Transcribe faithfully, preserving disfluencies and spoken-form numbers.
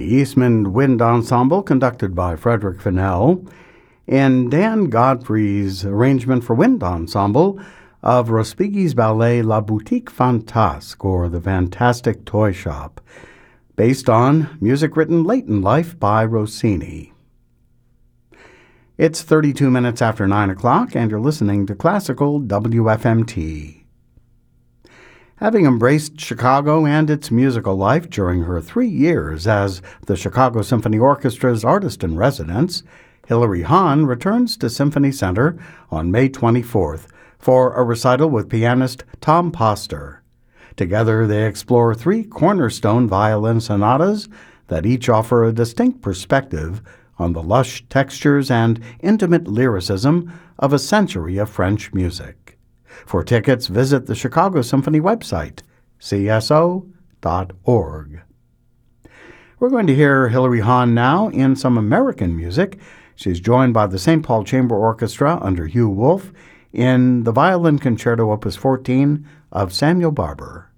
Eastman Wind Ensemble, conducted by Frederick Fennell, and Dan Godfrey's arrangement for wind ensemble of Respighi's ballet La Boutique Fantasque, or The Fantastic Toy Shop, based on music written late in life by Rossini. It's thirty-two minutes after nine o'clock, and you're listening to Classical W F M T. Having embraced Chicago and its musical life during her three years as the Chicago Symphony Orchestra's artist-in-residence, Hilary Hahn returns to Symphony Center on May twenty-fourth for a recital with pianist Tom Poster. Together, they explore three cornerstone violin sonatas that each offer a distinct perspective on the lush textures and intimate lyricism of a century of French music. For tickets, visit the Chicago Symphony website, c s o dot org. We're going to hear Hilary Hahn now in some American music. She's joined by the Saint Paul Chamber Orchestra under Hugh Wolf in the Violin Concerto Opus fourteen of Samuel Barber.